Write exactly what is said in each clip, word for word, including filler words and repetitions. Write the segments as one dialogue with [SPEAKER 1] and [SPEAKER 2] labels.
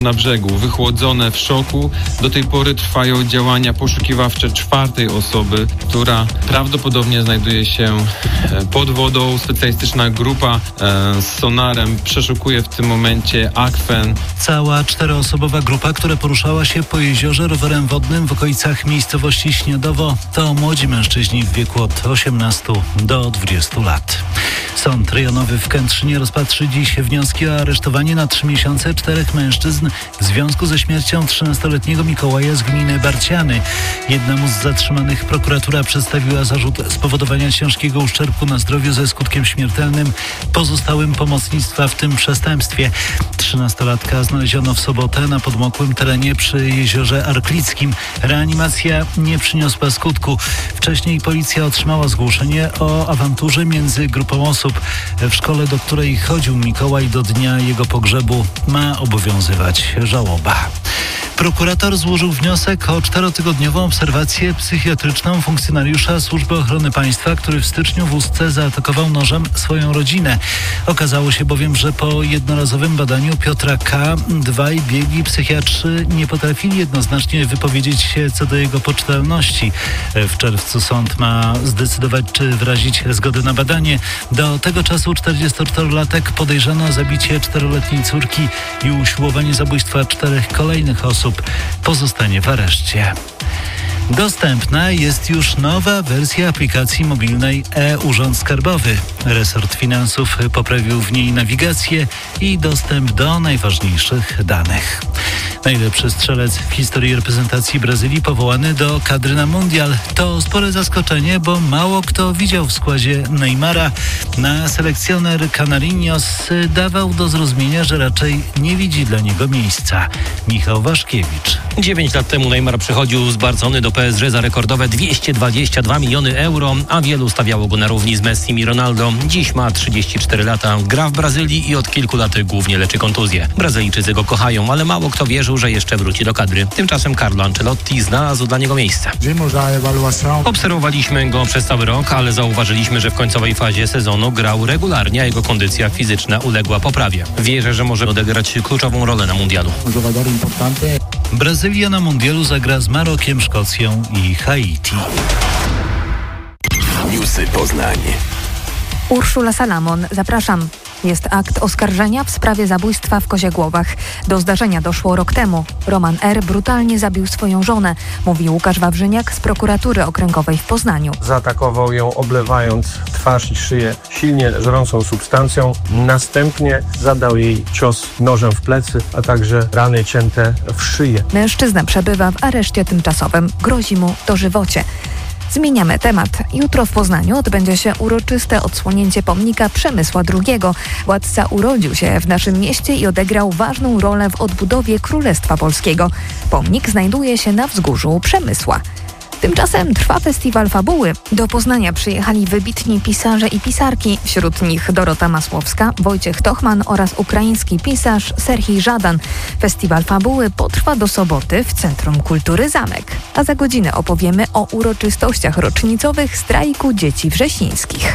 [SPEAKER 1] Na brzegu, wychłodzone w szoku, do tej pory trwają działania poszukiwawcze czwartej osoby, która prawdopodobnie znajduje się pod wodą. Specjalistyczna grupa e, z sonarem przeszukuje w tym momencie akwen.
[SPEAKER 2] Cała czteroosobowa grupa, która poruszała się po jeziorze rowerem wodnym w okolicach miejscowości Śniadowo, to młodzi mężczyźni w wieku od osiemnastu do dwudziestu lat. Sąd rejonowy w Kętrzynie rozpatrzy dziś wnioski o aresztowanie na trzy miesiące czterech mężczyzn w związku ze śmiercią trzynastoletniego Mikołaja z gminy Barciany. Jednemu z zatrzymanych prokuratura przedstawiła zarzut spowodowania ciężkiego uszczerbku na zdrowiu ze skutkiem śmiertelnym, pozostałym pomocnictwa w tym przestępstwie. Trzynastolatka znaleziono w sobotę na podmokłym terenie przy jeziorze Arklickim. Reanimacja nie przyniosła skutku. Wcześniej policja otrzymała zgłoszenie o awanturze między grupą osób. W szkole, do której chodził Mikołaj, do dnia jego pogrzebu ma obowiązywać żałoba. Prokurator złożył wniosek o czterotygodniową obserwację psychiatryczną funkcjonariusza Służby Ochrony Państwa, który w styczniu w Ustce zaatakował nożem swoją rodzinę. Okazało się bowiem, że po jednorazowym badaniu Piotra K. dwaj biegli psychiatrzy nie potrafili jednoznacznie wypowiedzieć się co do jego poczytalności. W czerwcu sąd ma zdecydować, czy wyrazić zgodę na badanie. Do tego czasu czterdziestoczterolatek podejrzany o zabicie czteroletniej córki i usiłowanie zabójstwa czterech kolejnych osób pozostanie w areszcie. Dostępna jest już nowa wersja aplikacji mobilnej e-Urząd Skarbowy. Resort Finansów poprawił w niej nawigację i dostęp do najważniejszych danych. Najlepszy strzelec w historii reprezentacji Brazylii powołany do kadry na mundial. To spore zaskoczenie, bo mało kto widział w składzie Neymara. Na selekcjoner Canarinhos dawał do zrozumienia, że raczej nie widzi dla niego miejsca. Michał Waszkiewicz.
[SPEAKER 3] Dziewięć lat temu Neymar przychodził z Barcony do P S G za rekordowe dwieście dwadzieścia dwa miliony euro, a wielu stawiało go na równi z Messim i Ronaldo. Dziś ma trzydzieści cztery lata, gra w Brazylii i od kilku lat głównie leczy kontuzję. Brazylijczycy go kochają, ale mało kto wierzył, że jeszcze wróci do kadry. Tymczasem Carlo Ancelotti znalazł dla niego miejsce. Obserwowaliśmy go przez cały rok, ale zauważyliśmy, że w końcowej fazie sezonu grał regularnie, a jego kondycja fizyczna uległa poprawie. Wierzę, że może odegrać kluczową rolę na mundialu.
[SPEAKER 2] Brazylia na mundialu zagra z Marokiem, Szkocją i Haiti.
[SPEAKER 4] Newsy Poznań.
[SPEAKER 5] Urszula Salamon, zapraszam. Jest akt oskarżenia w sprawie zabójstwa w Koziegłowach. Do zdarzenia doszło rok temu. Roman R. brutalnie zabił swoją żonę, mówi Łukasz Wawrzyniak z prokuratury okręgowej w Poznaniu.
[SPEAKER 6] Zaatakował ją, oblewając twarz i szyję silnie żrącą substancją. Następnie zadał jej cios nożem w plecy, a także rany cięte w szyję.
[SPEAKER 5] Mężczyzna przebywa w areszcie tymczasowym. Grozi mu dożywocie. Zmieniamy temat. Jutro w Poznaniu odbędzie się uroczyste odsłonięcie pomnika Przemysła drugiego. Władca urodził się w naszym mieście i odegrał ważną rolę w odbudowie Królestwa Polskiego. Pomnik znajduje się na wzgórzu Przemysła. Tymczasem trwa festiwal Fabuły. Do Poznania przyjechali wybitni pisarze i pisarki. Wśród nich Dorota Masłowska, Wojciech Tochman oraz ukraiński pisarz Serhij Żadan. Festiwal Fabuły potrwa do soboty w Centrum Kultury Zamek. A za godzinę opowiemy o uroczystościach rocznicowych strajku dzieci wrzesińskich.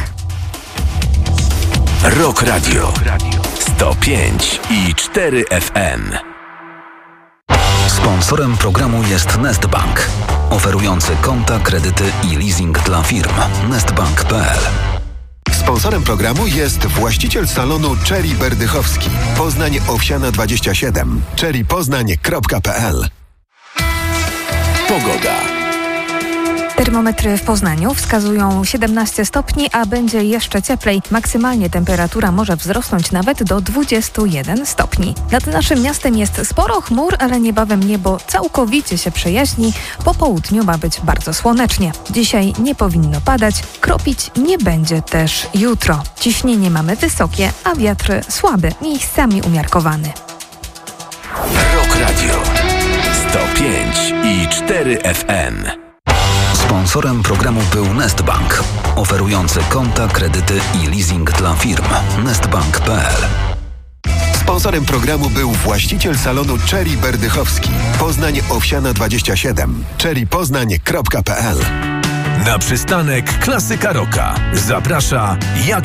[SPEAKER 4] Rock Radio sto pięć i cztery F M. Sponsorem programu jest Nestbank, oferujący konta, kredyty i leasing dla firm. nestbank kropka p l. Sponsorem programu jest właściciel salonu Cherry Berdychowski. Poznań Owsiana dwadzieścia siedem. cherry poznań kropka p l. Pogoda.
[SPEAKER 5] Termometry w Poznaniu wskazują siedemnaście stopni, a będzie jeszcze cieplej. Maksymalnie temperatura może wzrosnąć nawet do dwudziestu jeden stopni. Nad naszym miastem jest sporo chmur, ale niebawem niebo całkowicie się przejaśni. Po południu ma być bardzo słonecznie. Dzisiaj nie powinno padać, kropić nie będzie też jutro. Ciśnienie mamy wysokie, a wiatr słaby, miejscami umiarkowany.
[SPEAKER 4] Rock Radio sto pięć i cztery F M. Sponsorem programu był Nestbank, oferujący konta, kredyty i leasing dla firm. nestbank kropka p l. Sponsorem programu był właściciel salonu Cherry Berdychowski. Poznań Owsiana dwadzieścia siedem. cherry poznań kropka p l. Na przystanek Klasyka Rocka zaprasza Jak